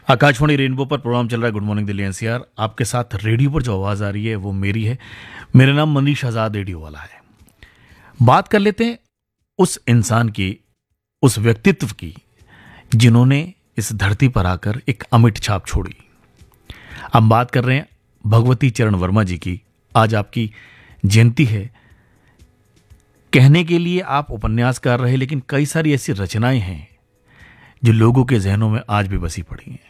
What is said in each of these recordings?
Akashvani rainbow पर programme चल रहा है गुड मॉर्निंग दिल्ली एनसीआर। आपके साथ रेडियो पर जो आवाज़ आ रही है वो मेरी है। मेरा नाम मनीष आज़ाद रेडियो वाला है। बात कर लेते हैं उस इंसान की, उस व्यक्तित्व की जिन्होंने इस धरती पर आकर एक अमिट छाप छोड़ी। हम बात कर रहे हैं भगवती चरण वर्मा जी की। आज आपकी जयंती है। कहने के लिए आप उपन्यासकार रहे, लेकिन कई सारी ऐसी रचनाएं हैं जो लोगों के जहनों में आज भी बसी पड़ी हैं।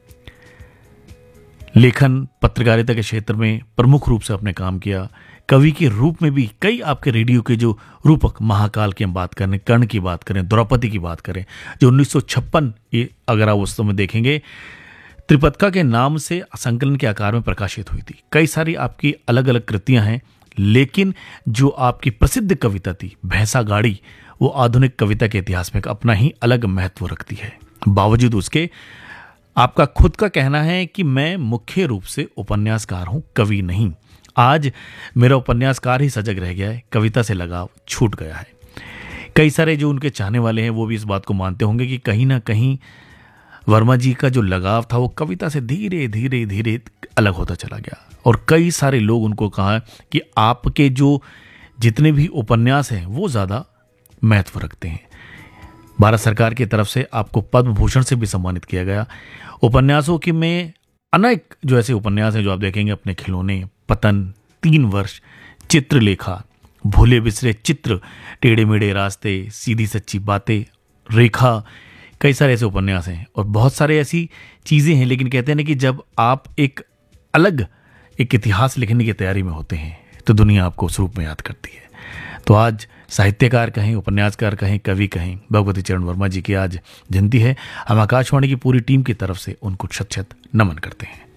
लेखन पत्रकारिता के क्षेत्र में प्रमुख रूप से आपने काम किया। कवि के रूप में भी कई आपके रेडियो के जो रूपक, महाकाल की हम बात करें, कर्ण की बात करें, द्रौपदी की बात करें, जो 1956 ये अगर आप उस समय देखेंगे त्रिपतका के नाम से संकलन के आकार में प्रकाशित हुई थी। कई सारी आपकी अलग अलग कृतियां हैं, लेकिन जो आपकी प्रसिद्ध कविता थी भैंसा गाड़ी, वो आधुनिक कविता के इतिहास में अपना ही अलग महत्व रखती है। बावजूद उसके आपका खुद का कहना है कि मैं मुख्य रूप से उपन्यासकार हूं, कवि नहीं। आज मेरा उपन्यासकार ही सजग रह गया है, कविता से लगाव छूट गया है। कई सारे जो उनके चाहने वाले हैं वो भी इस बात को मानते होंगे कि कहीं ना कहीं वर्मा जी का जो लगाव था वो कविता से धीरे धीरे धीरे अलग होता चला गया। और कई सारे लोग उनको कहा कि आपके जो जितने भी उपन्यास हैं वो ज़्यादा महत्व रखते हैं। भारत सरकार की तरफ से आपको पद्म भूषण से भी सम्मानित किया गया। उपन्यासों की में अनेक जो ऐसे उपन्यास हैं जो आप देखेंगे, अपने खिलौने, पतन, 3 वर्ष, चित्रलेखा, भूले बिसरे चित्र, टेढ़े मेढ़े रास्ते, सीधी सच्ची बातें, रेखा, कई सारे ऐसे उपन्यास हैं और बहुत सारे ऐसी चीज़ें हैं। लेकिन कहते हैं ना कि जब आप एक अलग एक इतिहास लिखने की तैयारी में होते हैं तो दुनिया आपको उस रूप में याद करती है। तो आज साहित्यकार कहें, उपन्यासकार कहें, कवि कहें, भगवती चरण वर्मा जी की आज जयंती है। हम आकाशवाणी की पूरी टीम की तरफ से उनको शत शत नमन करते हैं।